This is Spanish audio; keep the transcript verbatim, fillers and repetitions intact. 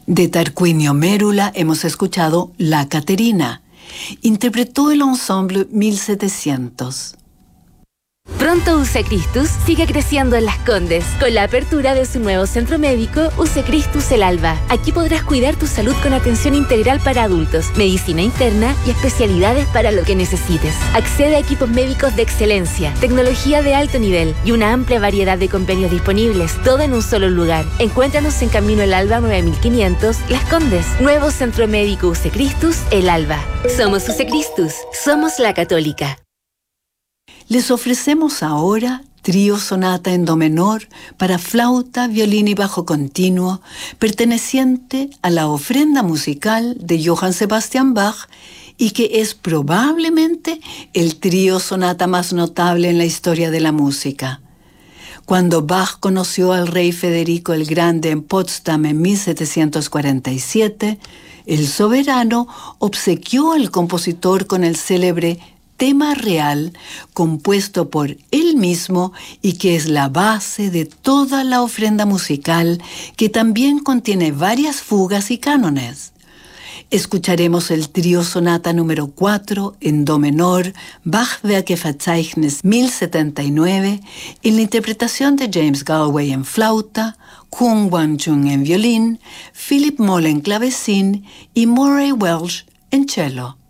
De Tarquinio Mérula hemos escuchado La Caterina. Interpretó el ensemble mil setecientos. Pronto U C Christus sigue creciendo en Las Condes con la apertura de su nuevo centro médico U C Christus El Alba. Aquí podrás cuidar tu salud con atención integral para adultos, medicina interna y especialidades para lo que necesites. Accede a equipos médicos de excelencia, tecnología de alto nivel y una amplia variedad de convenios disponibles, todo en un solo lugar. Encuéntranos en Camino El Alba nueve mil quinientos, Las Condes. Nuevo centro médico U C Christus El Alba. Somos U C Christus, somos la Católica. Les ofrecemos ahora Trío Sonata en Do menor para flauta, violín y bajo continuo, perteneciente a la ofrenda musical de Johann Sebastian Bach y que es probablemente el trío sonata más notable en la historia de la música. Cuando Bach conoció al rey Federico el Grande en Potsdam en mil setecientos cuarenta y siete, el soberano obsequió al compositor con el célebre Tema Real, compuesto por él mismo y que es la base de toda la ofrenda musical, que también contiene varias fugas y cánones. Escucharemos el trío sonata número cuatro en Do menor, Bachwerke-Verzeichnis mil setenta y nueve, en la interpretación de James Galway en flauta, Kwon Wang-chung en violín, Philip Moll en clavecín y Murray Welch en cello.